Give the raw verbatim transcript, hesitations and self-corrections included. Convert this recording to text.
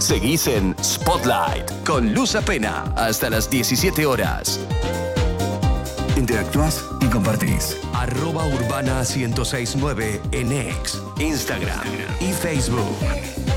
Seguís en Spotlight con Luz Apena hasta las diecisiete horas. Interactúas y compartís. Arroba Urbana ciento seis punto nueve en X, Instagram y Facebook.